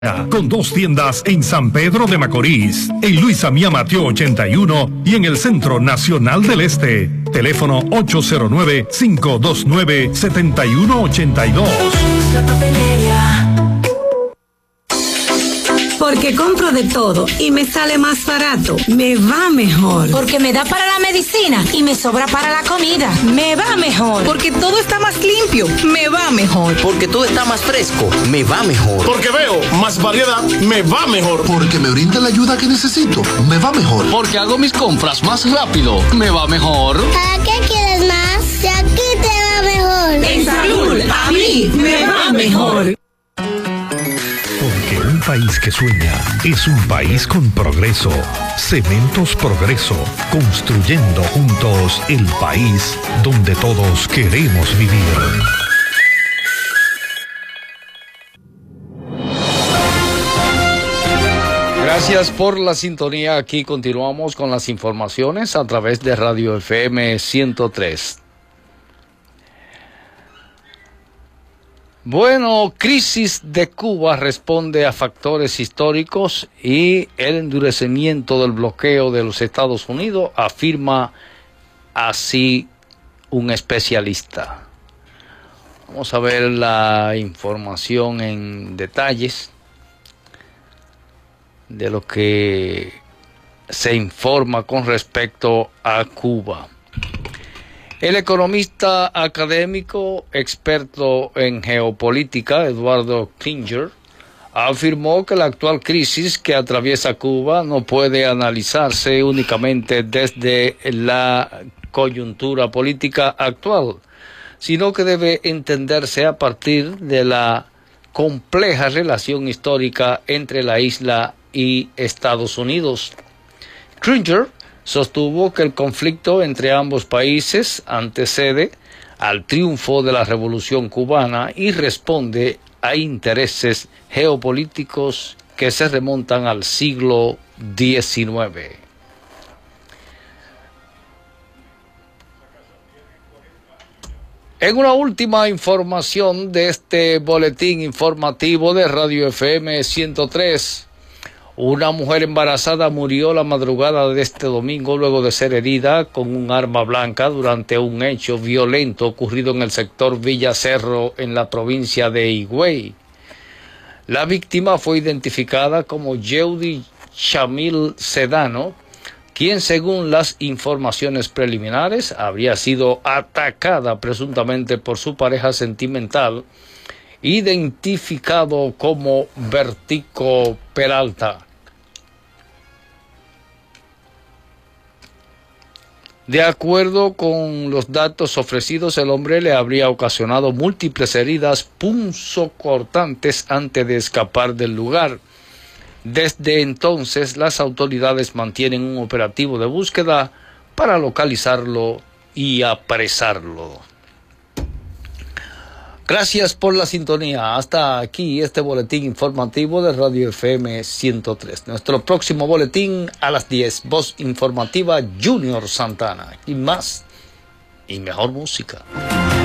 Con 2 tiendas en San Pedro de Macorís, en Luisa Mía Mateo 81 y en el Centro Nacional del Este. Teléfono 809-529-7182. Porque compro de todo y me sale más barato, me va mejor. Porque me da para la medicina y me sobra para la comida, me va mejor. Porque todo está más limpio, me va mejor. Porque todo está más fresco, me va mejor. Porque veo más variedad, me va mejor. Porque me brinda la ayuda que necesito, me va mejor. Porque hago mis compras más rápido, me va mejor. ¿Para qué quieres más? Si aquí te va mejor. En salud, a mí me va mejor. Porque un país que sueña es un país con progreso. Cementos Progreso, construyendo juntos el país donde todos queremos vivir. Gracias por la sintonía. Aquí continuamos con las informaciones a través de Radio FM 103. Bueno, crisis de Cuba responde a factores históricos y el endurecimiento del bloqueo de los Estados Unidos, afirma así un especialista. Vamos a ver la información en detalles de lo que se informa con respecto a Cuba. El economista académico experto en geopolítica, Eduardo Klinger, afirmó que la actual crisis que atraviesa Cuba no puede analizarse únicamente desde la coyuntura política actual, sino que debe entenderse a partir de la compleja relación histórica entre la isla y Estados Unidos. Klinger sostuvo que el conflicto entre ambos países antecede al triunfo de la Revolución cubana y responde a intereses geopolíticos que se remontan al siglo XIX. En una última información de este boletín informativo de Radio FM 103, una mujer embarazada murió la madrugada de este domingo luego de ser herida con un arma blanca durante un hecho violento ocurrido en el sector Villa Cerro en la provincia de Higüey. La víctima fue identificada como Yeudi Shamil Sedano, quien según las informaciones preliminares habría sido atacada presuntamente por su pareja sentimental, identificado como Vertico Peralta. De acuerdo con los datos ofrecidos, el hombre le habría ocasionado múltiples heridas punzocortantes antes de escapar del lugar. Desde entonces, las autoridades mantienen un operativo de búsqueda para localizarlo y apresarlo. Gracias por la sintonía. Hasta aquí este boletín informativo de Radio FM 103. Nuestro próximo boletín a las 10. Voz informativa Junior Santana. Y más y mejor música.